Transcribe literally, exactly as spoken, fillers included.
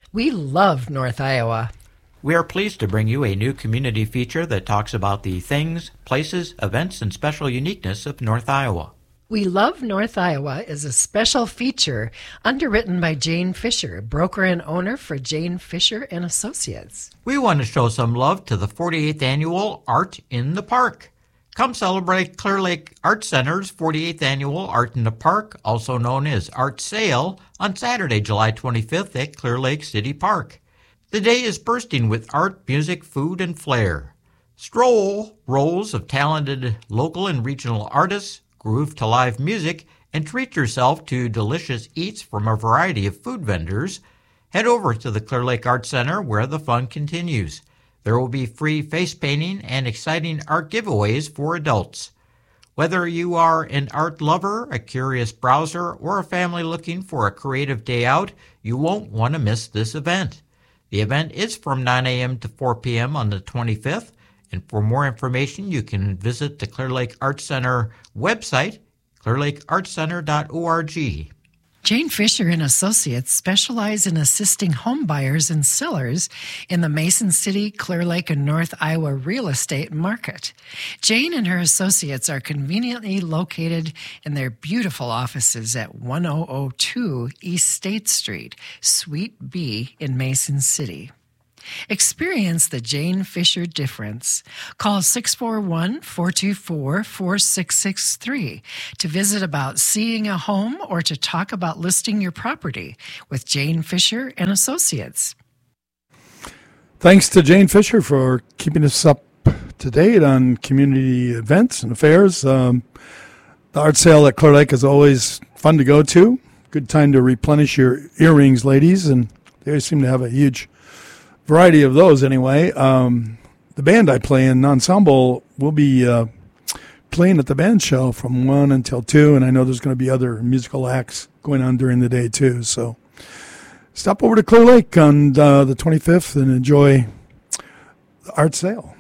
We love North Iowa. We are pleased to bring you a new community feature that talks about the things, places, events, and special uniqueness of North Iowa. We Love North Iowa is a special feature underwritten by Jane Fisher, broker and owner for Jane Fisher and Associates. We want to show some love to the forty-eighth Annual Art in the Park. Come celebrate Clear Lake Art Center's forty-eighth Annual Art in the Park, also known as Art Sale, on Saturday, July twenty-fifth at Clear Lake City Park. The day is bursting with art, music, food, and flair. Stroll rows of talented local and regional artists, groove to live music, and treat yourself to delicious eats from a variety of food vendors. Head over to the Clear Lake Art Center where the fun continues. There will be free face painting and exciting art giveaways for adults. Whether you are an art lover, a curious browser, or a family looking for a creative day out, you won't want to miss this event. The event is from nine a.m. to four p.m. on the twenty-fifth. And for more information, you can visit the Clear Lake Art Center website, clear lake art center dot org. Jane Fisher and Associates specialize in assisting home buyers and sellers in the Mason City, Clear Lake, and North Iowa real estate market. Jane and her associates are conveniently located in their beautiful offices at one thousand two East State Street, Suite B in Mason City. Experience the Jane Fisher difference. Call six four one, four two four, four six six three to visit about seeing a home or to talk about listing your property with Jane Fisher and Associates. Thanks to Jane Fisher for keeping us up to date on community events and affairs. Um, the art sale at Clear Lake is always fun to go to. Good time to replenish your earrings, ladies, and they always seem to have a huge variety of those anyway. Um, the band I play in, Ensemble, will be uh, playing at the band show from one until two, and I know there's going to be other musical acts going on during the day too. So stop over to Clear Lake on uh, the twenty-fifth and enjoy the art sale.